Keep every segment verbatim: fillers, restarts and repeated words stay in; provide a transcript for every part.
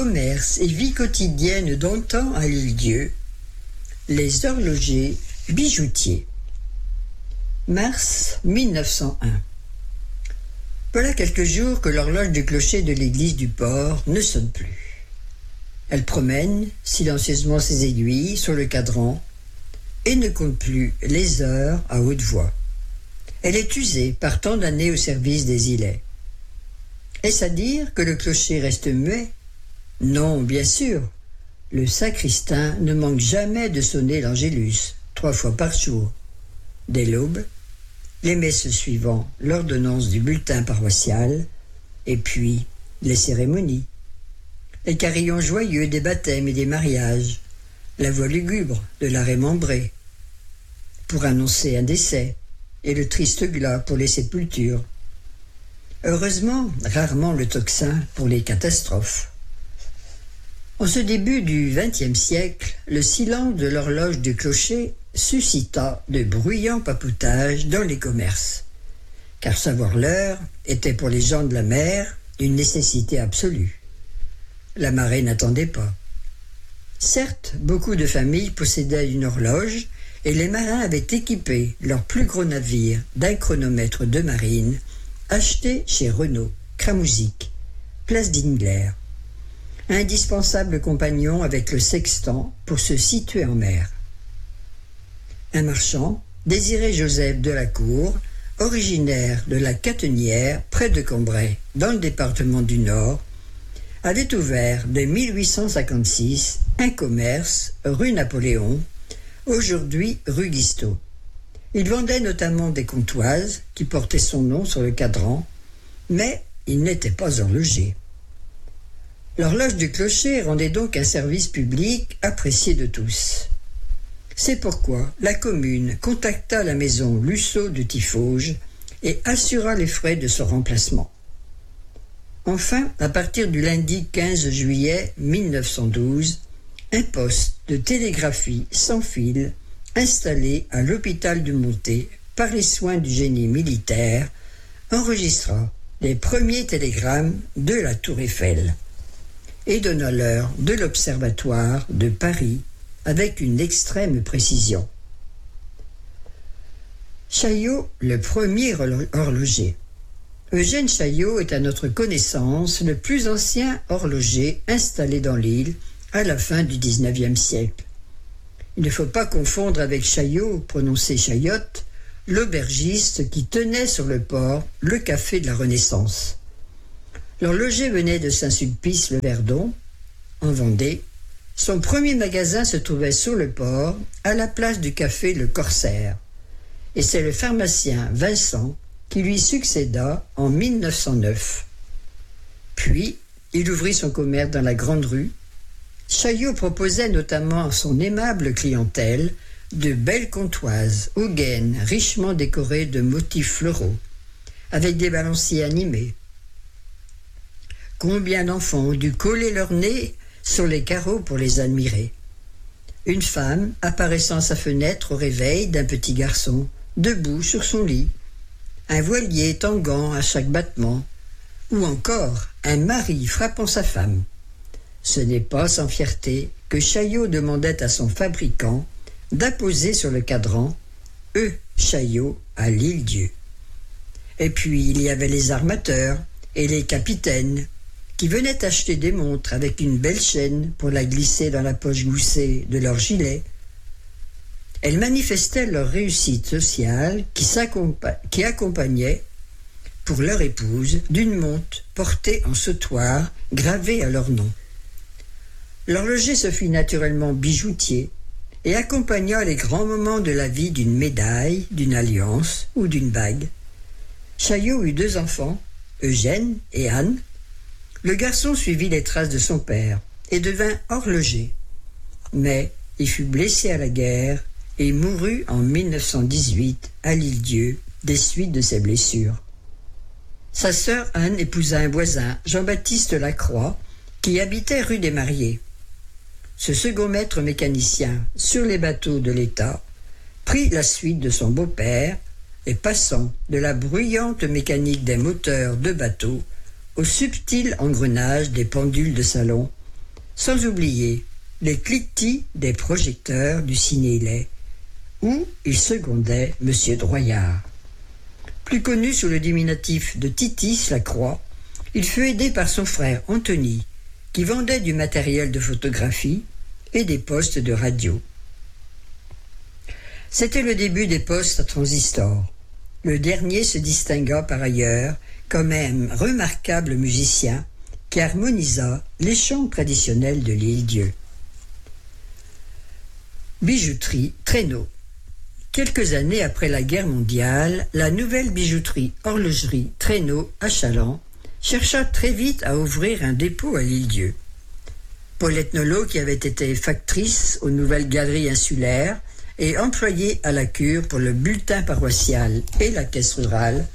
Commerce et vie quotidienne d'antan à l'Île-Dieu, les horlogers bijoutiers. Mars mille neuf cent un. Voilà quelques jours que l'horloge du clocher de l'église du port ne sonne plus. Elle promène silencieusement ses aiguilles sur le cadran et ne compte plus les heures à haute voix. Elle est usée par tant d'années au service des îlets. Est-ce à dire que le clocher reste muet? Non, bien sûr. Le sacristain ne manque jamais de sonner l'angélus, trois fois par jour. Dès l'aube, les messes suivant l'ordonnance du bulletin paroissial, et puis les cérémonies. Les carillons joyeux des baptêmes et des mariages, la voix lugubre de la rémembrée, pour annoncer un décès, et le triste glas pour les sépultures. Heureusement, rarement le tocsin pour les catastrophes. En ce début du vingtième siècle, le silence de l'horloge du clocher suscita de bruyants papoutages dans les commerces, car savoir l'heure était pour les gens de la mer une nécessité absolue. La marée n'attendait pas. Certes, beaucoup de familles possédaient une horloge et les marins avaient équipé leur plus gros navire d'un chronomètre de marine acheté chez Renault, Kramouzik, place d'Ingler, indispensable compagnon avec le sextant pour se situer en mer. Un marchand, Désiré Joseph de la Cour, originaire de la Catenière, près de Cambrai, dans le département du Nord, avait ouvert dès mille huit cent cinquante-six un commerce rue Napoléon, aujourd'hui rue Guisteau. Il vendait notamment des comptoises qui portaient son nom sur le cadran, mais il n'était pas horloger. L'horloge du clocher rendait donc un service public apprécié de tous. C'est pourquoi la commune contacta la maison Lusseau de Tiffauges et assura les frais de son remplacement. Enfin, à partir du lundi quinze juillet mille neuf cent douze, un poste de télégraphie sans fil installé à l'hôpital de Monté par les soins du génie militaire enregistra les premiers télégrammes de la Tour Eiffel et donna l'heure de l'Observatoire de Paris avec une extrême précision. Chaillot, le premier horloger. Eugène Chaillot est à notre connaissance le plus ancien horloger installé dans l'île à la fin du dix-neuvième siècle. Il ne faut pas confondre avec Chaillot, prononcé Chaillotte, l'aubergiste qui tenait sur le port le café de la Renaissance. L'horloger venait de Saint-Sulpice-le-Verdon, en Vendée. Son premier magasin se trouvait sur le port, à la place du café Le Corsaire. Et c'est le pharmacien Vincent qui lui succéda en mille neuf cent neuf. Puis, il ouvrit son commerce dans la Grande Rue. Chaillot proposait notamment à son aimable clientèle de belles comptoises aux gaines richement décorées de motifs floraux, avec des balanciers animés. Combien d'enfants ont dû coller leur nez sur les carreaux pour les admirer. Une femme apparaissant à sa fenêtre au réveil d'un petit garçon, debout sur son lit, un voilier tanguant à chaque battement, ou encore un mari frappant sa femme. Ce n'est pas sans fierté que Chaillot demandait à son fabricant d'apposer sur le cadran « E. Chaillot à l'Île-Dieu ». Et puis il y avait les armateurs et les capitaines qui venaient acheter des montres avec une belle chaîne pour la glisser dans la poche goussée de leur gilet. Elles manifestaient leur réussite sociale qui, s'accompa- qui accompagnait pour leur épouse d'une montre portée en sautoir gravée à leur nom. L'horloger se fit naturellement bijoutier et accompagna les grands moments de la vie d'une médaille, d'une alliance ou d'une bague. Chaillot eut deux enfants, Eugène et Anne. Le garçon suivit les traces de son père et devint horloger. Mais il fut blessé à la guerre et mourut en mille neuf cent dix-huit à l'Île-Dieu des suites de ses blessures. Sa sœur Anne épousa un voisin, Jean-Baptiste Lacroix, qui habitait rue des Mariés. Ce second maître mécanicien sur les bateaux de l'État prit la suite de son beau-père et passant de la bruyante mécanique des moteurs de bateaux au subtil engrenage des pendules de salon, sans oublier les cliquetis des projecteurs du ciné-lait, où il secondait M. Droyard. Plus connu sous le diminutif de Titis Lacroix, il fut aidé par son frère Anthony, qui vendait du matériel de photographie et des postes de radio. C'était le début des postes à transistor. Le dernier se distingua par ailleurs comme un remarquable musicien qui harmonisa les chants traditionnels de l'île-Dieu. Bijouterie Traîneau. Quelques années après la guerre mondiale, la nouvelle bijouterie horlogerie Traîneau à Chaland chercha très vite à ouvrir un dépôt à l'île-Dieu. Paulette Nolot, qui avait été factrice aux Nouvelles Galeries Insulaires et employée à la cure pour le bulletin paroissial et la caisse rurale,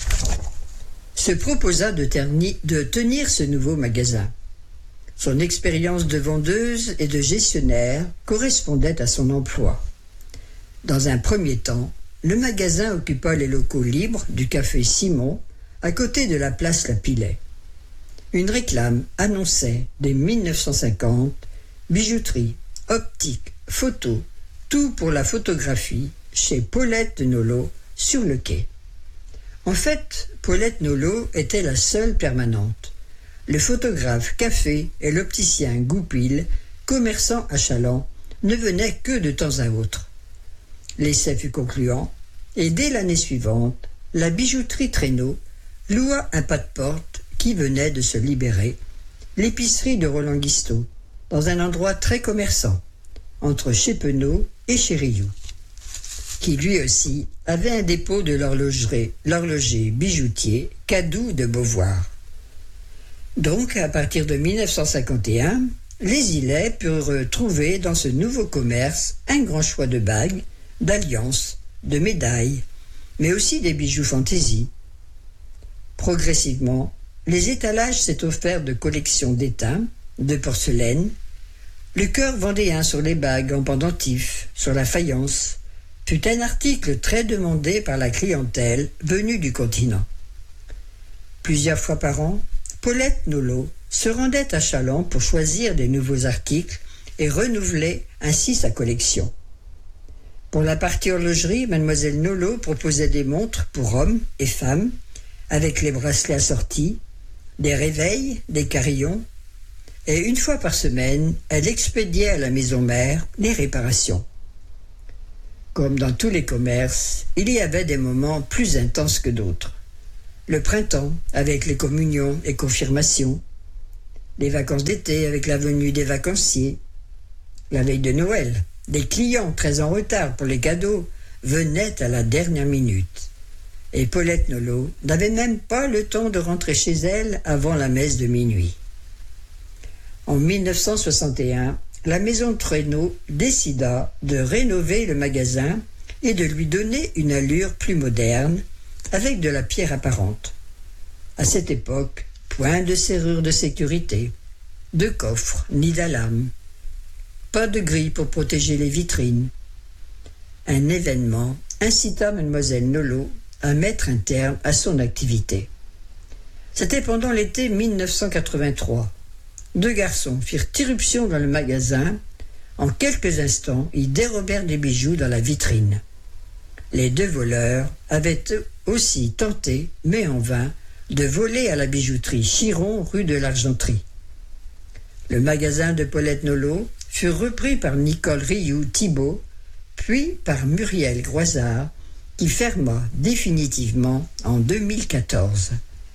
se proposa de, terni- de tenir ce nouveau magasin. Son expérience de vendeuse et de gestionnaire correspondait à son emploi. Dans un premier temps, le magasin occupa les locaux libres du café Simon, à côté de la place Lapillet. Une réclame annonçait dès mille neuf cent cinquante bijouterie, optique, photo, tout pour la photographie chez Paulette Nolot sur le quai. En fait, Paulette Nolot était la seule permanente. Le photographe Café et l'opticien Goupil, commerçants à Chaland, ne venaient que de temps à autre. L'essai fut concluant, et dès l'année suivante, la bijouterie Traîneau loua un pas de porte qui venait de se libérer, l'épicerie de Roland Guisteau, dans un endroit très commerçant, entre Chepenot et Chérillou, qui lui aussi avait un dépôt de l'horlogerie, l'horloger bijoutier Cadou de Beauvoir. Donc, à partir de mille neuf cent cinquante et un, les Ilais purent trouver dans ce nouveau commerce un grand choix de bagues, d'alliances, de médailles, mais aussi des bijoux fantaisie. Progressivement, les étalages s'est offert de collections d'étain, de porcelaine, le cœur vendéen sur les bagues en pendentif, sur la faïence, fut un article très demandé par la clientèle venue du continent. Plusieurs fois par an, Paulette Nolot se rendait à Chaland pour choisir des nouveaux articles et renouveler ainsi sa collection. Pour la partie horlogerie, mademoiselle Nolot proposait des montres pour hommes et femmes, avec les bracelets assortis, des réveils, des carillons, et une fois par semaine, elle expédiait à la maison mère les réparations. Comme dans tous les commerces, il y avait des moments plus intenses que d'autres. Le printemps, avec les communions et confirmations, les vacances d'été avec la venue des vacanciers, la veille de Noël, des clients très en retard pour les cadeaux venaient à la dernière minute. Et Paulette Nolot n'avait même pas le temps de rentrer chez elle avant la messe de minuit. En mille neuf cent soixante et un, la maison de Traîneau décida de rénover le magasin et de lui donner une allure plus moderne, avec de la pierre apparente. À cette époque, point de serrure de sécurité, de coffre ni d'alarme, pas de grille pour protéger les vitrines. Un événement incita mademoiselle Nolot à mettre un terme à son activité. C'était pendant l'été mille neuf cent quatre-vingt-trois. Deux garçons firent irruption dans le magasin. En quelques instants, ils dérobèrent des bijoux dans la vitrine. Les deux voleurs avaient aussi tenté, mais en vain, de voler à la bijouterie Chiron, rue de l'Argenterie. Le magasin de Paulette Nolot fut repris par Nicole Rioux-Thibault, puis par Muriel Groisard, qui ferma définitivement en deux mille quatorze.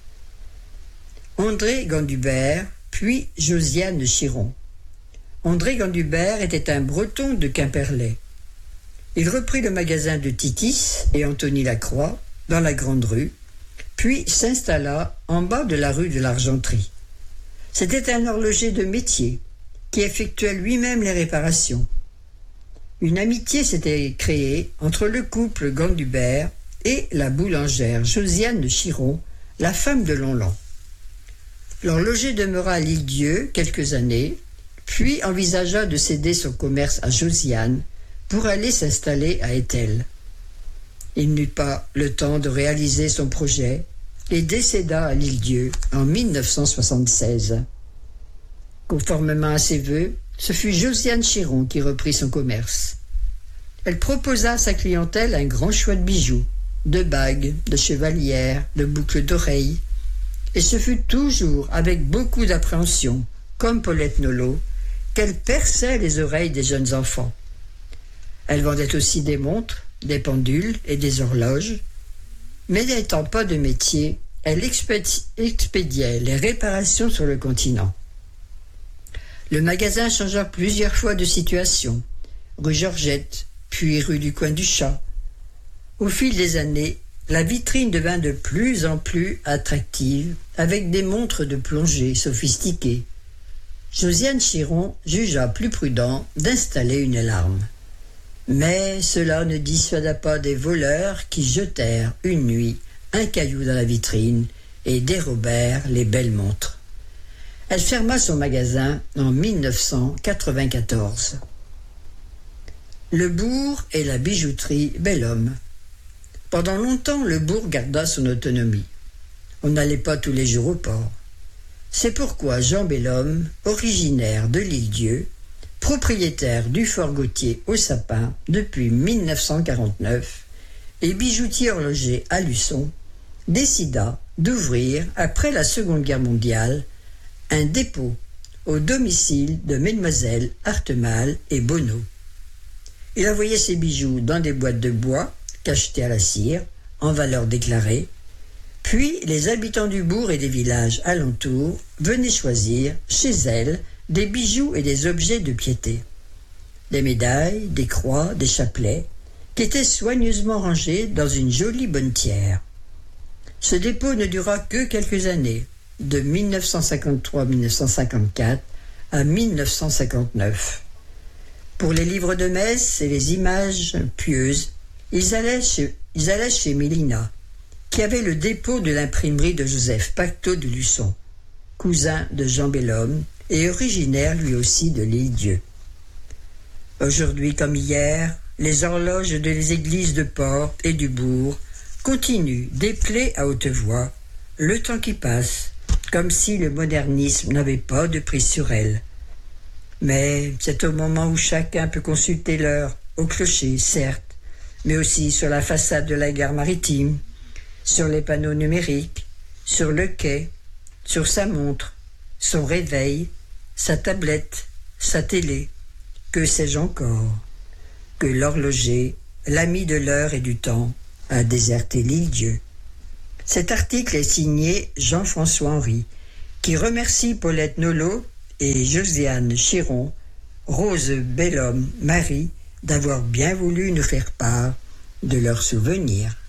André Gandubert, puis Josiane Chiron. André Gandubert était un breton de Quimperlé. Il reprit le magasin de Titis et Anthony Lacroix dans la Grande Rue, puis s'installa en bas de la rue de l'Argenterie. C'était un horloger de métier qui effectuait lui-même les réparations. Une amitié s'était créée entre le couple Gandubert et la boulangère Josiane Chiron, la femme de Lonlan. L'horloger demeura à l'Île-Dieu quelques années, puis envisagea de céder son commerce à Josiane pour aller s'installer à Étel. Il n'eut pas le temps de réaliser son projet et décéda à l'Île-Dieu en mille neuf cent soixante-seize. Conformément à ses vœux, ce fut Josiane Chiron qui reprit son commerce. Elle proposa à sa clientèle un grand choix de bijoux, de bagues, de chevalières, de boucles d'oreilles, et ce fut toujours avec beaucoup d'appréhension, comme Paulette Nolot, qu'elle perçait les oreilles des jeunes enfants. Elle vendait aussi des montres, des pendules et des horloges, mais n'étant pas de métier, elle expédiait les réparations sur le continent. Le magasin changea plusieurs fois de situation, rue Georgette, puis rue du Coin du Chat. Au fil des années, la vitrine devint de plus en plus attractive, avec des montres de plongée sophistiquées. Josiane Chiron jugea plus prudent d'installer une alarme. Mais cela ne dissuada pas des voleurs qui jetèrent une nuit un caillou dans la vitrine et dérobèrent les belles montres. Elle ferma son magasin en mille neuf cent quatre-vingt-quatorze. Le bourg et la bijouterie Bellhomme. Pendant longtemps, le bourg garda son autonomie. On n'allait pas tous les jours au port. C'est pourquoi Jean Bellhomme, originaire de l'Île-Dieu, propriétaire du fort Gauthier au Sapin depuis mille neuf cent quarante-neuf et bijoutier horloger à Luçon, décida d'ouvrir, après la Seconde Guerre mondiale, un dépôt au domicile de Mesdemoiselles Artemal et Bonneau. Il envoyait ses bijoux dans des boîtes de bois cachetées à la cire, en valeur déclarée, puis les habitants du bourg et des villages alentours venaient choisir, chez elle, des bijoux et des objets de piété. Des médailles, des croix, des chapelets, qui étaient soigneusement rangés dans une jolie bonnetière. Ce dépôt ne dura que quelques années, de mille neuf cent cinquante-trois à mille neuf cent cinquante-quatre à mille neuf cent cinquante-neuf. Pour les livres de messe et les images pieuses, ils allaient chez, ils allaient chez Mélina, qui avait le dépôt de l'imprimerie de Joseph Pactot de Luçon, cousin de Jean Bellhomme et originaire lui aussi de l'Île-Dieu. Aujourd'hui comme hier, les horloges des églises de Port et du bourg continuent d'épeler à haute voix le temps qui passe, comme si le modernisme n'avait pas de prise sur elles. Mais c'est au moment où chacun peut consulter l'heure, au clocher, certes, mais aussi sur la façade de la gare maritime, sur les panneaux numériques, sur le quai, sur sa montre, son réveil, sa tablette, sa télé, que sais-je encore, que l'horloger, l'ami de l'heure et du temps, a déserté l'Île-Dieu. Cet article est signé Jean-François Henry, qui remercie Paulette Nolot et Josiane Chiron, Rose Bellhomme, Marie, d'avoir bien voulu nous faire part de leurs souvenirs.